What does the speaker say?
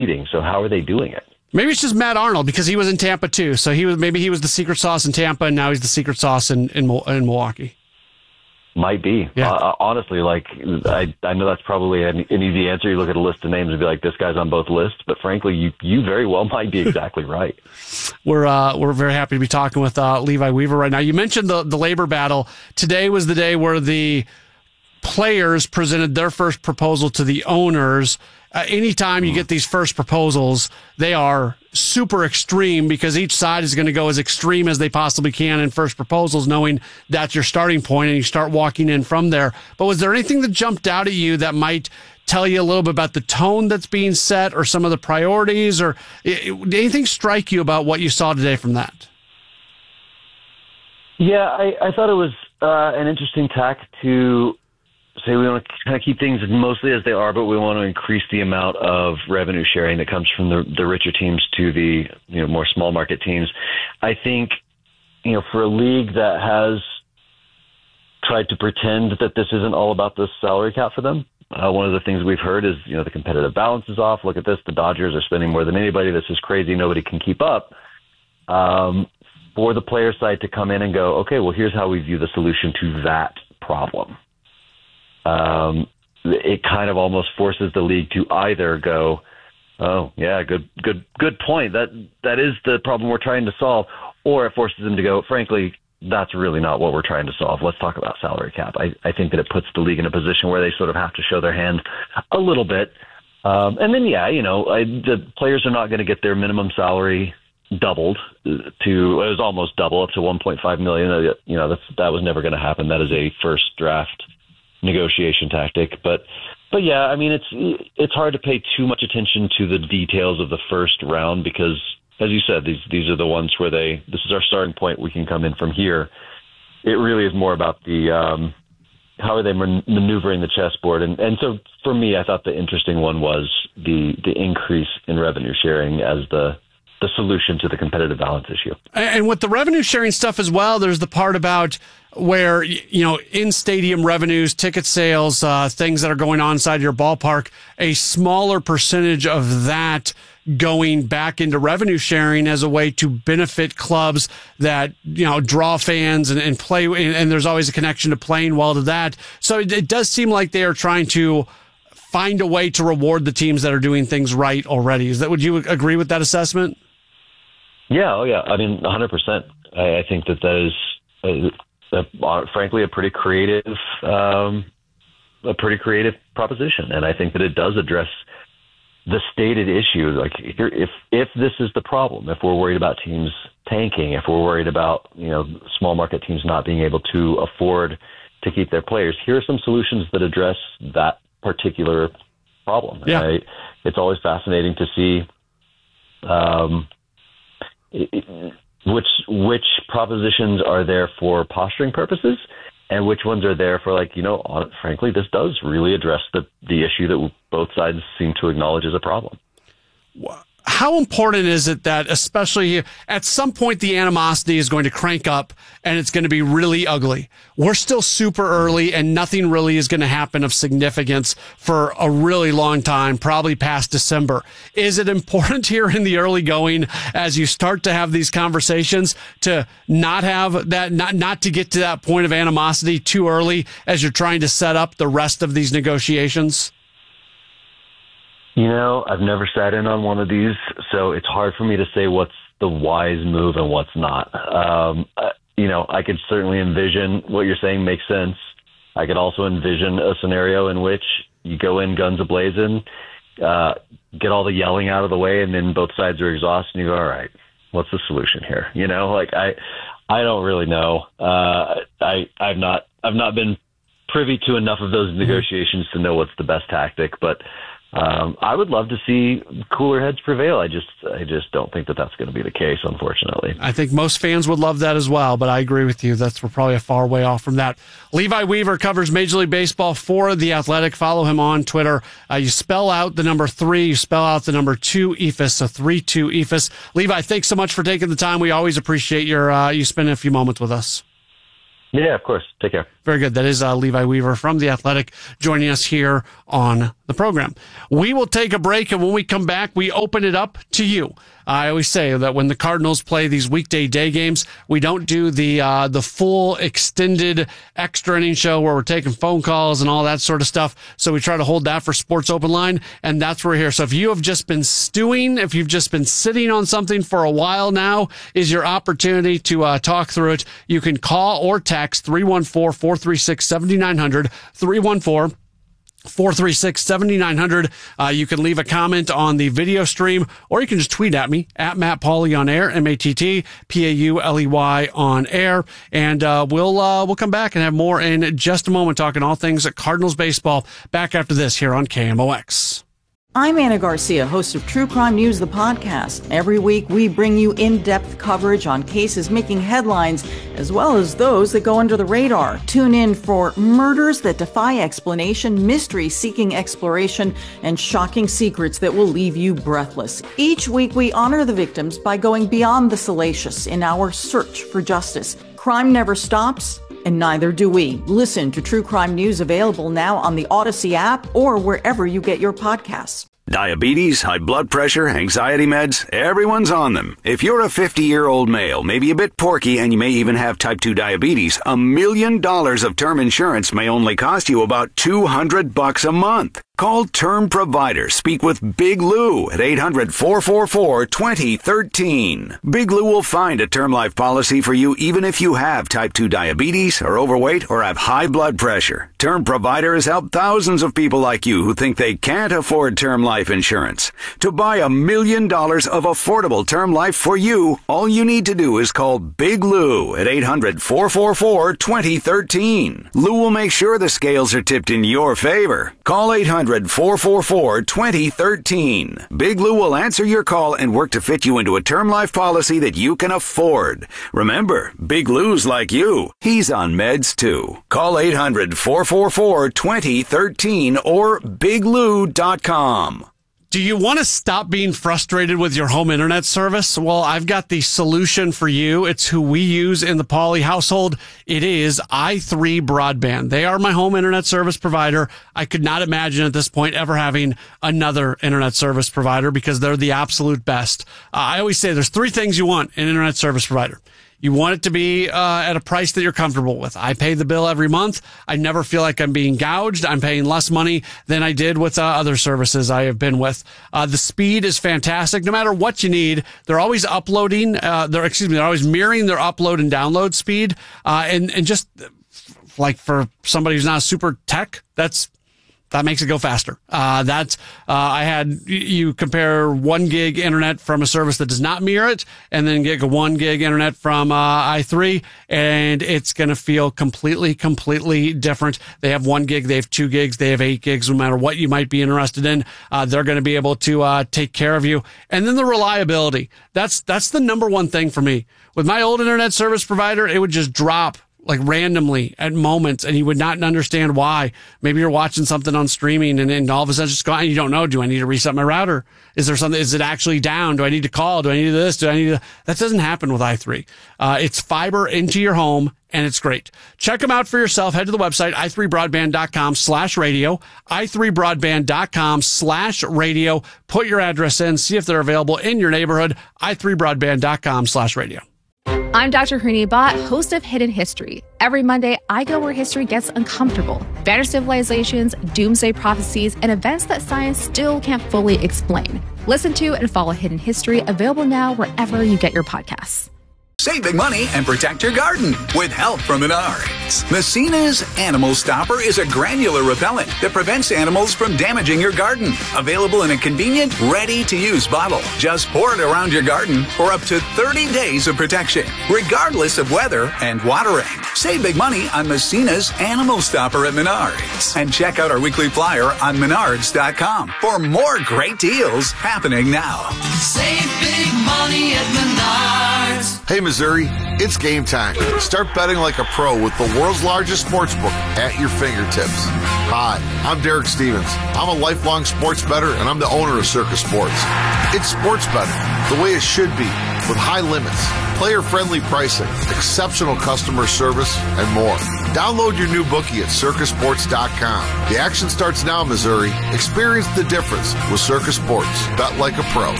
succeeding. So how are they doing it? Maybe it's just Matt Arnold because he was in Tampa too. So he was the secret sauce in Tampa, and now he's the secret sauce in Milwaukee. Might be. Yeah. Honestly, like I know that's probably an easy answer. You look at a list of names and be like, this guy's on both lists. But frankly, you very well might be exactly right. We're very happy to be talking with Levi Weaver right now. You mentioned the labor battle. Today was the day where the players presented their first proposal to the owners. Anytime you get these first proposals, they are super extreme because each side is going to go as extreme as they possibly can in first proposals, knowing that's your starting point and you start walking in from there. But was there anything that jumped out at you that might tell you a little bit about the tone that's being set or some of the priorities, or did anything strike you about what you saw today from that? Yeah, I thought it was an interesting tack to say we want to kind of keep things mostly as they are, but we want to increase the amount of revenue sharing that comes from the richer teams to the more small market teams. I think for a league that has tried to pretend that this isn't all about the salary cap for them, one of the things we've heard is the competitive balance is off. Look at this, the Dodgers are spending more than anybody. This is crazy. Nobody can keep up. For the player side to come in and go, okay, well, here's how we view the solution to that problem. It kind of almost forces the league to either go, oh yeah, good point. That is the problem we're trying to solve, or it forces them to go, frankly, that's really not what we're trying to solve. Let's talk about salary cap. I think that it puts the league in a position where they sort of have to show their hand a little bit. And then, the players are not going to get their minimum salary doubled it was almost double, up to $1.5 million. That was never going to happen. That is a first draft negotiation tactic. But yeah, I mean, it's hard to pay too much attention to the details of the first round because, as you said, these are the ones where this is our starting point. We can come in from here. It really is more about the how are they maneuvering the chessboard. And so for me, I thought the interesting one was the increase in revenue sharing as the solution to the competitive balance issue. And with the revenue sharing stuff as well, there's the part about where, in stadium revenues, ticket sales, things that are going on inside your ballpark, a smaller percentage of that going back into revenue sharing as a way to benefit clubs that, draw fans and play. And there's always a connection to playing well to that. So it does seem like they are trying to find a way to reward the teams that are doing things right already. Would you agree with that assessment? Yeah. Oh yeah. I mean, 100%. I think that is, frankly, a pretty creative proposition. And I think that it does address the stated issue. Like if this is the problem, if we're worried about teams tanking, if we're worried about, small market teams not being able to afford to keep their players, here are some solutions that address that particular problem. Yeah. It's always fascinating to see, which propositions are there for posturing purposes and which ones are there for frankly, this does really address the issue that both sides seem to acknowledge as a problem. How important is it that, especially at some point, the animosity is going to crank up and it's going to be really ugly? We're still super early and nothing really is going to happen of significance for a really long time, probably past December. Is it important here in the early going as you start to have these conversations to not have that, not to get to that point of animosity too early as you're trying to set up the rest of these negotiations? I've never sat in on one of these, so it's hard for me to say what's the wise move and what's not. I could certainly envision what you're saying makes sense. I could also envision a scenario in which you go in guns a-blazing, get all the yelling out of the way, and then both sides are exhausted, and you go, all right, what's the solution here? I don't really know. I've not been privy to enough of those negotiations to know what's the best tactic, but I would love to see cooler heads prevail. I just don't think that that's going to be the case, unfortunately. I think most fans would love that as well, but I agree with you. We're probably a far way off from that. Levi Weaver covers Major League Baseball for The Athletic. Follow him on Twitter. You spell out the number 3, you spell out the number 2 EFIS, so 32 EFIS. Levi, thanks so much for taking the time. We always appreciate you spending a few moments with us. Yeah, of course. Take care. Very good. That is Levi Weaver from The Athletic joining us here on the program. We will take a break, and when we come back, we open it up to you. I always say that when the Cardinals play these weekday day games, we don't do the full extended extra inning show where we're taking phone calls and all that sort of stuff. So we try to hold that for Sports Open Line, and that's where we're here. So if you have just been stewing, if you've just been sitting on something for a while now, is your opportunity to talk through it. You can call or text 314-436-7900, 314-436-7900. You can leave a comment on the video stream, or you can just tweet at me, at Matt Pauley on air, MattPauley on air. And we'll come back and have more in just a moment, talking all things Cardinals baseball. Back after this here on KMOX. I'm Anna Garcia, host of True Crime News, the podcast. Every week, we bring you in-depth coverage on cases making headlines, as well as those that go under the radar. Tune in for murders that defy explanation, mysteries seeking exploration, and shocking secrets that will leave you breathless. Each week, we honor the victims by going beyond the salacious in our search for justice. Crime never stops, and neither do we. Listen to True Crime News, available now on the Odyssey app or wherever you get your podcasts. Diabetes, high blood pressure, anxiety meds, everyone's on them. If you're a 50-year-old male, maybe a bit porky, and you may even have type 2 diabetes, $1 million of term insurance may only cost you about $200 a month. Call Term Provider. Speak with Big Lou at 800-444-2013. Big Lou will find a term life policy for you even if you have type 2 diabetes, are overweight, or have high blood pressure. Term Provider has helped thousands of people like you who think they can't afford term life insurance. To buy $1 million of affordable term life for you, all you need to do is call Big Lou at 800-444-2013. Lou will make sure the scales are tipped in your favor. Call 800-444-2013. Big Lou will answer your call and work to fit you into a term life policy that you can afford. Remember, Big Lou's like you. He's on meds too. Call 800-444-2013 or biglou.com. Do you want to stop being frustrated with your home internet service? Well, I've got the solution for you. It's who we use in the Pauley household. It is i3 Broadband. They are my home internet service provider. I could not imagine at this point ever having another internet service provider because they're the absolute best. I always say there's three things you want in an internet service provider. You want it to be at a price that you're comfortable with. I pay the bill every month. I never feel like I'm being gouged. I'm paying less money than I did with other services I have been with. The speed is fantastic. No matter what you need, they're always uploading. They're always mirroring their upload and download speed. And just like for somebody who's not super tech, that makes it go faster. You compare 1 gig internet from a service that does not mirror it, and then get a 1 gig internet from i3, and it's going to feel completely different. They have 1 gig, they have 2 gigs, they have 8 gigs. No matter what you might be interested in, they're going to be able to take care of you. And then the reliability. That's the number one thing for me. With my old internet service provider, it would just drop like randomly at moments, and you would not understand why. Maybe you're watching something on streaming and all of a sudden it's just gone, and you don't know, do I need to reset my router? Is there something, is it actually down? Do I need to call? Do I need this? That doesn't happen with i3. It's fiber into your home, and it's great. Check them out for yourself. Head to the website, i3broadband.com/radio, i3broadband.com/radio. Put your address in, see if they're available in your neighborhood, i3broadband.com/radio. I'm Dr. Harini Bhatt, host of Hidden History. Every Monday, I go where history gets uncomfortable. Vanished civilizations, doomsday prophecies, and events that science still can't fully explain. Listen to and follow Hidden History, available now wherever you get your podcasts. Save big money and protect your garden with help from Menards. Messina's Animal Stopper is a granular repellent that prevents animals from damaging your garden. Available in a convenient, ready-to-use bottle. Just pour it around your garden for up to 30 days of protection, regardless of weather and watering. Save big money on Messina's Animal Stopper at Menards. And check out our weekly flyer on Menards.com for more great deals happening now. Save big money at Menards. Hey, Missouri, it's game time. Start betting like a pro with the world's largest sports book at your fingertips. Hi, I'm Derek Stevens. I'm a lifelong sports bettor, and I'm the owner of Circus Sports. It's sports betting the way it should be, with high limits, player-friendly pricing, exceptional customer service, and more. Download your new bookie at circusports.com. The action starts now, Missouri. Experience the difference with Circus Sports. Bet like a pro.